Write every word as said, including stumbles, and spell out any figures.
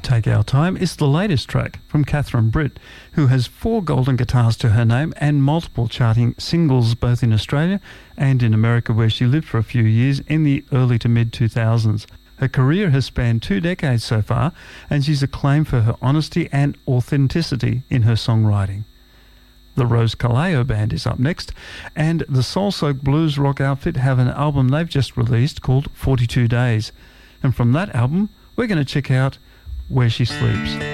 Take Our Time is the latest track from Catherine Britt, who has four golden guitars to her name and multiple charting singles both in Australia and in America, where she lived for a few years in the early to mid two thousands. Her career has spanned two decades so far, and she's acclaimed for her honesty and authenticity in her songwriting. The Rose Kaleo Band is up next, and the soul-soaked blues rock outfit have an album they've just released called forty-two days. And from that album, we're going to check out Where She Sleeps.